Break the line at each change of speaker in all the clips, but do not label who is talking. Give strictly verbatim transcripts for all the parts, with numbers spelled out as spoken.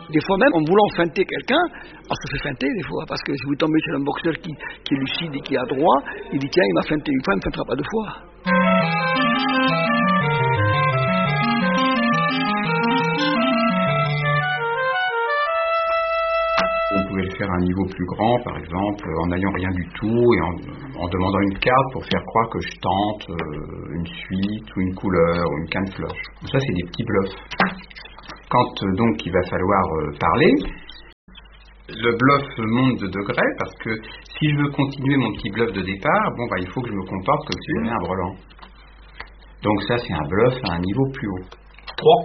Des fois même, en voulant feinter quelqu'un, on se fait feinter des fois, parce que si vous tombez sur un boxeur qui, qui est lucide et qui est adroit, il dit tiens, il m'a feinté une fois, il ne me feintera pas deux fois.
On pouvait le faire à un niveau plus grand, par exemple, en n'ayant rien du tout et en, en demandant une carte pour faire croire que je tente euh, une suite ou une couleur ou une canne floche. Ça, c'est des petits bluffs. Quand euh, donc il va falloir euh, parler, le bluff monte de degré parce que si je veux continuer mon petit bluff de départ, bon bah il faut que je me comporte comme si j'avais un brelan. Donc ça, c'est un bluff à un niveau plus haut.
trois.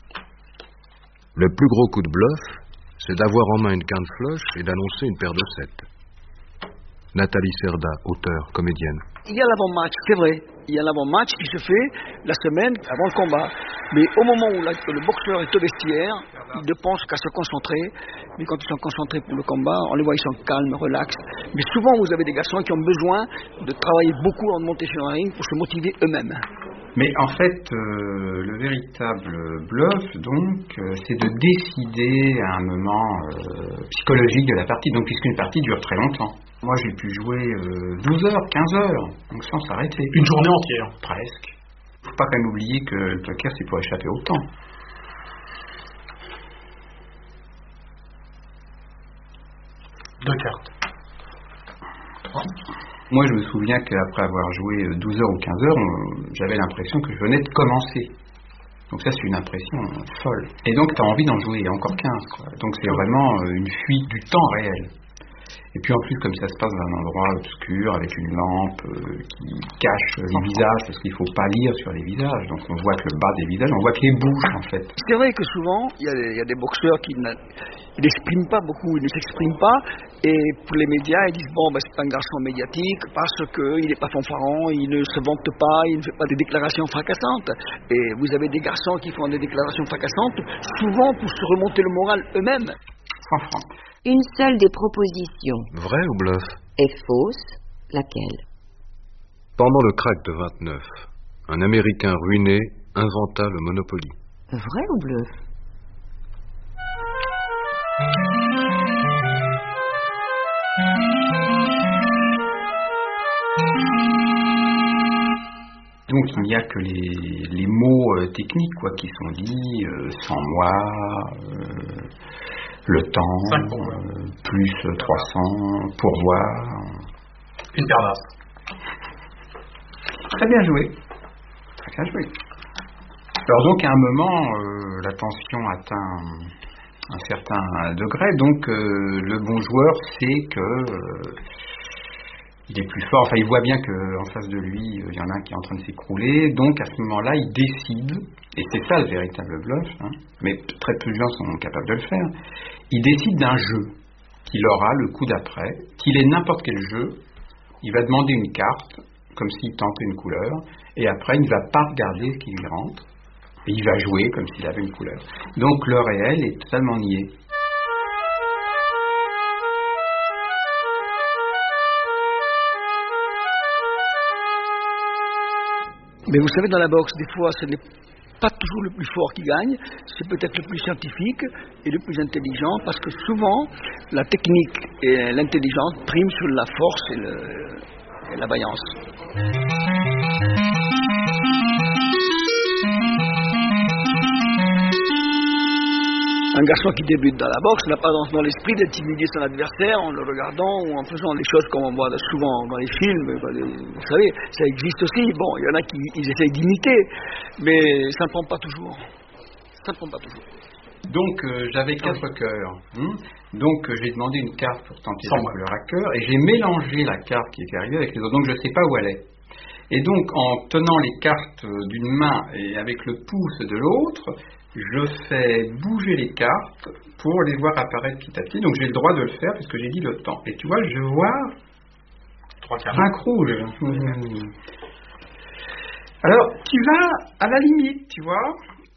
Le plus gros coup de bluff, c'est d'avoir en main une canne floche et d'annoncer une paire de sept. Nathalie Cerda, auteure, comédienne.
Il y a l'avant-match, c'est vrai. Il y a l'avant-match qui se fait la semaine avant le combat. Mais au moment où la, le boxeur est au vestiaire, il ne pense qu'à se concentrer. Mais quand ils sont concentrés pour le combat, on les voit, ils sont calmes, relax. Mais souvent, vous avez des garçons qui ont besoin de travailler beaucoup en monter sur un ring pour se motiver eux-mêmes.
Mais en fait, euh, le véritable bluff, donc, euh, c'est de décider à un moment euh, psychologique de la partie, donc puisqu'une partie dure très longtemps. Moi, j'ai pu jouer euh, douze heures, quinze heures, donc sans s'arrêter.
Une journée entière.
Presque. Faut pas quand même oublier que le poker, c'est pour échapper au temps.
Deux cartes. Trois.
Moi, je me souviens qu'après avoir joué douze heures ou quinze heures, on, j'avais l'impression que je venais de commencer. Donc ça, c'est une impression folle. Et donc, tu as envie d'en jouer encore quinze, quoi. Donc c'est vraiment une fuite du temps réel. Et puis en plus, comme ça se passe dans un endroit obscur, avec une lampe euh, qui cache les visages, parce qu'il ne faut pas lire sur les visages, donc on voit que le bas des visages, on voit que les bouches, en fait.
C'est vrai que souvent, il y, y a des boxeurs qui n'expriment pas beaucoup, ils ne s'expriment pas, et pour les médias, ils disent, bon, ben, c'est un garçon médiatique, parce qu'il n'est pas fanfaron, il ne se vante pas, il ne fait pas des déclarations fracassantes. Et vous avez des garçons qui font des déclarations fracassantes, souvent pour se remonter le moral eux-mêmes.
Franchement.
Une seule des propositions.
Vrai ou bluff?
Est fausse, laquelle?
Pendant le krach de vingt-neuf, un Américain ruiné inventa le Monopoly.
Vrai ou bluff?
Donc il n'y a que les, les mots euh, techniques quoi, qui sont dits, euh, sans moi, euh, le temps, euh, plus trois cents, pourvoir.
Une paire d'as.
Très bien joué. Très bien joué. Alors donc à un moment, euh, la tension atteint un certain degré, donc euh, le bon joueur sait que euh, il est plus fort, enfin il voit bien qu'en face de lui, il y en a un qui est en train de s'écrouler, donc à ce moment-là, il décide, et c'est ça le véritable bluff, hein, mais très peu de gens sont capables de le faire, il décide d'un jeu qu'il aura le coup d'après, qu'il ait n'importe quel jeu, il va demander une carte, comme s'il tentait une couleur, et après il ne va pas regarder ce qui lui rentre, et il va jouer comme s'il avait une couleur. Donc le réel est totalement nié.
Mais vous savez, dans la boxe, des fois, ce n'est pas toujours le plus fort qui gagne, c'est peut-être le plus scientifique et le plus intelligent, parce que souvent, la technique et l'intelligence priment sur la force et, le, et la vaillance. Un garçon qui débute dans la boxe n'a pas dans l'esprit d'intimider son adversaire en le regardant ou en faisant les choses comme on voit souvent dans les films. Vous savez, ça existe aussi. Bon, il y en a qui ils essayent d'imiter, mais ça ne prend pas toujours. Ça ne prend pas toujours.
Donc euh, j'avais quatre cœurs. Hein Donc euh, j'ai demandé une carte pour tenter la couleur à cœur et j'ai mélangé la carte qui était arrivée avec les autres. Donc je ne sais pas où elle est. Et donc en tenant les cartes d'une main et avec le pouce de l'autre, je fais bouger les cartes pour les voir apparaître petit à petit. Donc j'ai le droit de le faire puisque j'ai dit le temps. Et tu vois, je vois cinq rouges. Mmh. Alors tu vas à la limite, tu vois.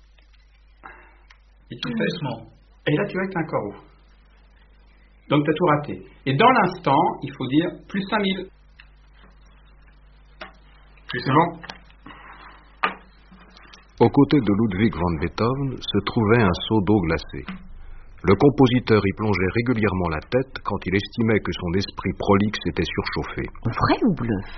Et tu fais doucement. Et là tu vois que tu as un corps rouge. Donc tu as tout raté. Et dans l'instant, il faut dire plus cinq mille. Plus c'est bon.
Aux côtés de Ludwig van Beethoven se trouvait un seau d'eau glacée. Le compositeur y plongeait régulièrement la tête quand il estimait que son esprit prolixe était surchauffé.
Vrai ou bluff?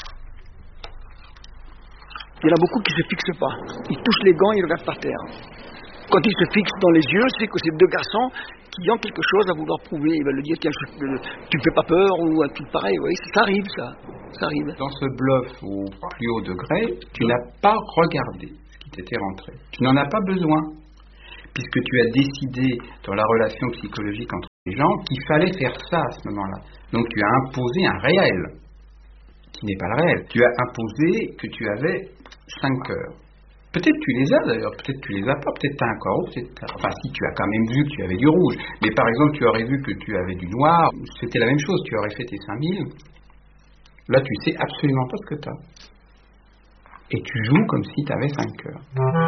Il y en a beaucoup qui ne se fixent pas. Ils touchent les gants et ils regardent par terre. Quand ils se fixent dans les yeux, c'est que c'est deux garçons qui ont quelque chose à vouloir prouver. Ils veulent dire, tiens, tu ne fais pas peur ou un truc pareil. Oui, ça arrive, ça. ça arrive.
Dans ce bluff au plus haut degré, tu n'as pas regardé ce qui t'était rentré. Tu n'en as pas besoin, puisque tu as décidé dans la relation psychologique entre les gens qu'il fallait faire ça à ce moment-là. Donc tu as imposé un réel, qui n'est pas le réel. Tu as imposé que tu avais cinq cœurs. Peut-être tu les as d'ailleurs, peut-être tu les as pas, peut-être tu as un corps rouge, peut-être... Enfin si, tu as quand même vu que tu avais du rouge. Mais par exemple, tu aurais vu que tu avais du noir, c'était la même chose, tu aurais fait tes cinq mille. Là, tu sais absolument pas ce que tu as. Et tu joues comme si tu avais cinq cœurs.